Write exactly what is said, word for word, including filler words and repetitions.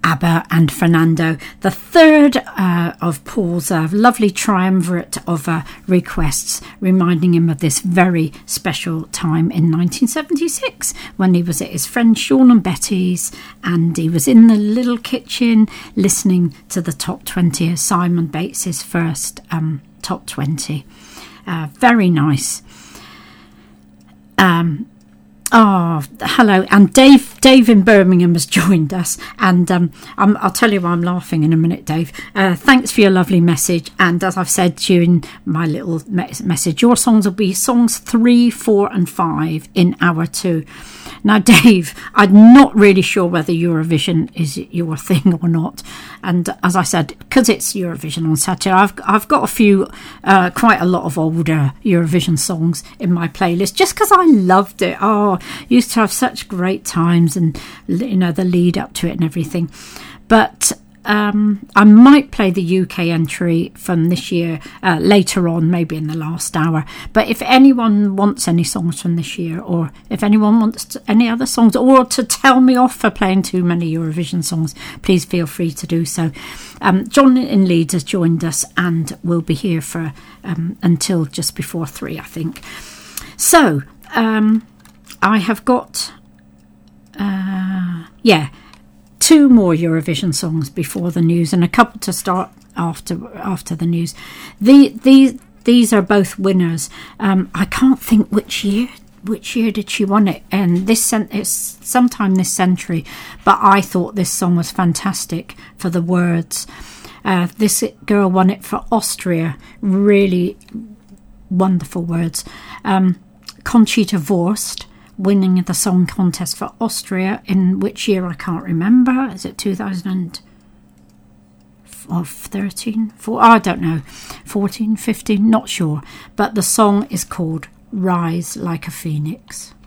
ABBA and Fernando, the third uh, of Paul's uh, lovely triumvirate of uh, requests, reminding him of this very special time in nineteen seventy-six when he was at his friend Sean and Betty's, and he was in the little kitchen listening to the top twenty of Simon Bates's first um, top twenty. Uh, very nice. Um, Oh, hello. And Dave Dave in Birmingham has joined us. And um, I'm, I'll tell you why I'm laughing in a minute, Dave. Uh, thanks for your lovely message. And as I've said during my little me- message, your songs will be songs three, four and five in hour two. Now, Dave, I'm not really sure whether Eurovision is your thing or not. And as I said, because it's Eurovision on Saturday, I've, I've got a few, uh, quite a lot of older Eurovision songs in my playlist just because I loved it. Oh, used to have such great times and, you know, the lead up to it and everything. But um, I might play the U K entry from this year uh, later on, maybe in the last hour. But if anyone wants any songs from this year, or if anyone wants to, any other songs, or to tell me off for playing too many Eurovision songs, please feel free to do so. Um, John in Leeds has joined us and will be here for um, until just before three, I think. So um, I have got, uh, yeah, two more Eurovision songs before the news, and a couple to start after after the news. The these these are both winners. Um, I can't think which year which year did she won it, and this cent- it's sometime this century. But I thought this song was fantastic for the words. Uh, this girl won it for Austria. Really wonderful words. Um, Conchita Wurst, winning the song contest for Austria in which year I can't remember. Is it two thousand thirteen? Four, I don't know. fourteen, fifteen, not sure. But the song is called Rise Like a Phoenix.